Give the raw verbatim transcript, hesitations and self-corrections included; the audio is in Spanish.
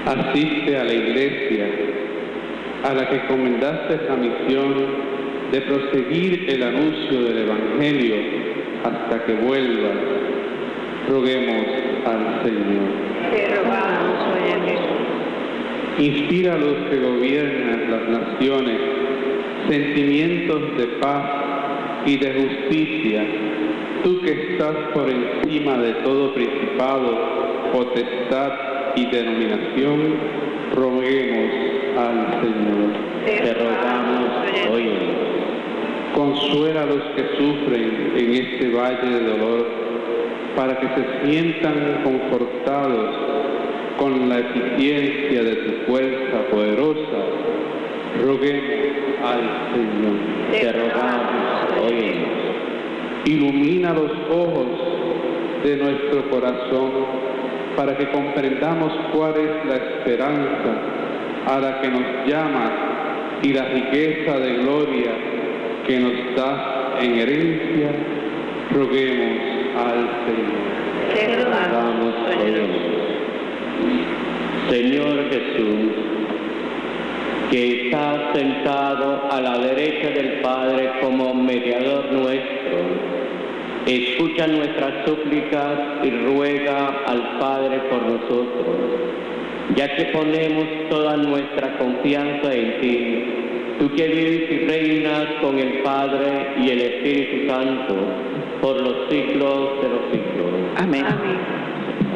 Asiste a la Iglesia, a la que encomendaste la misión de proseguir el anuncio del Evangelio hasta que vuelvas. Roguemos al Señor. Te rogamos, oye Jesús. Inspira a los que gobiernan las naciones sentimientos de paz y de justicia, tú que estás por encima de todo principado, potestad y denominación, roguemos al Señor. Te rogamos, oye. Consuela a los que sufren en este valle de dolor, para que se sientan confortados con la eficiencia de tu fuerza poderosa. Roguemos al Señor. Te rogamos, oye. Ilumina los ojos de nuestro corazón para que comprendamos cuál es la esperanza a la que nos llamas y la riqueza de gloria que nos das en herencia. Roguemos al Señor. Te rogamos, oye. Señor Jesús, que estás sentado a la derecha del Padre como mediador nuestro, escucha nuestras súplicas y ruega al Padre por nosotros, ya que ponemos toda nuestra confianza en ti, tú que vives y reinas con el Padre y el Espíritu Santo por los siglos de los siglos. Amén. Amén.